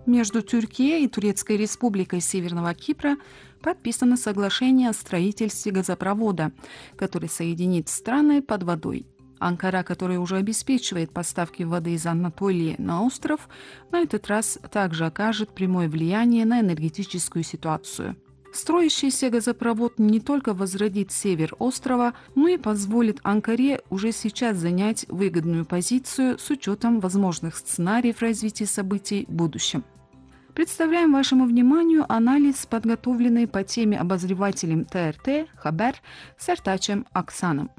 Между Тюркией и Турецкой Республикой Северного Кипра подписано соглашение о строительстве газопровода, который соединит страны под водой. Анкара, которая уже обеспечивает поставки воды из Анатолии на остров, на этот раз также окажет прямое влияние на энергетическую ситуацию. Строящийся газопровод не только возродит север острова, но и позволит Анкаре уже сейчас занять выгодную позицию с учетом возможных сценариев развития событий в будущем. Представляем вашему вниманию анализ, подготовленный по теме обозревателем ТРТ «Хабер» Сертачем Аксаном.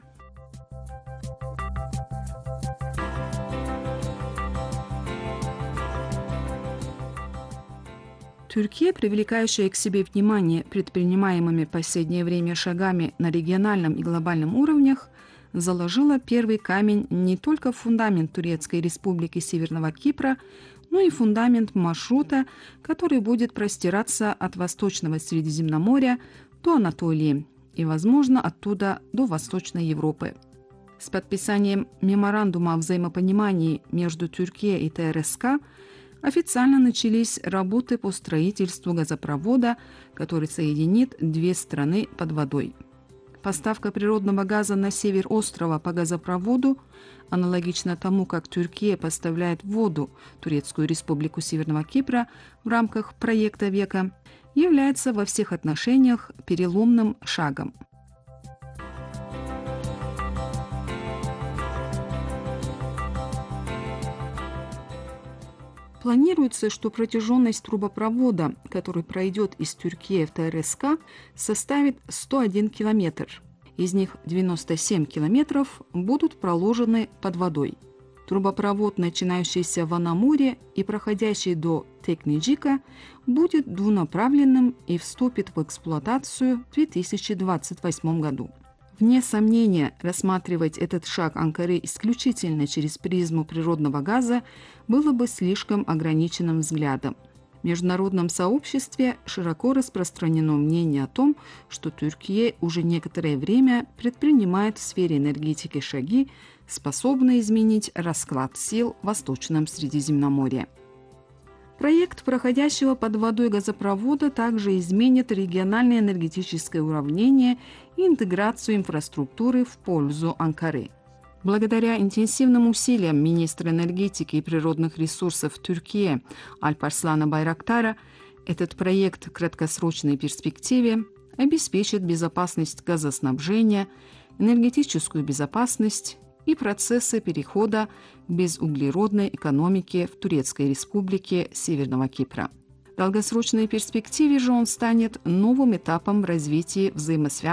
Турция, привлекающая к себе внимание предпринимаемыми в последнее время шагами на региональном и глобальном уровнях, заложила первый камень не только в фундамент Турецкой Республики Северного Кипра, но и фундамент маршрута, который будет простираться от Восточного Средиземноморья до Анатолии и, возможно, оттуда до Восточной Европы. С подписанием меморандума о взаимопонимании между Турцией и ТРСК официально начались работы по строительству газопровода, который соединит две страны под водой. Поставка природного газа на север острова по газопроводу, аналогично тому, как Турция поставляет воду в Турецкую Республику Северного Кипра в рамках проекта «Века», является во всех отношениях переломным шагом. Планируется, что протяженность трубопровода, который пройдет из Турции в ТРСК, составит 101 километр. Из них 97 километров будут проложены под водой. Трубопровод, начинающийся в Анамуре и проходящий до Текнеджика, будет двунаправленным и вступит в эксплуатацию в 2028 году. Вне сомнения, рассматривать этот шаг Анкары исключительно через призму природного газа было бы слишком ограниченным взглядом. В международном сообществе широко распространено мнение о том, что Турция уже некоторое время предпринимает в сфере энергетики шаги, способные изменить расклад сил в Восточном Средиземноморье. Проект проходящего под водой газопровода также изменит региональное энергетическое уравнение и интеграцию инфраструктуры в пользу Анкары. Благодаря интенсивным усилиям министра энергетики и природных ресурсов Турции Альпарслана Байрактара этот проект в краткосрочной перспективе обеспечит безопасность газоснабжения, энергетическую безопасность и процессы перехода к безуглеродной экономике в Турецкой Республике Северного Кипра. В долгосрочной перспективе же он станет новым этапом в развитии взаимосвязанных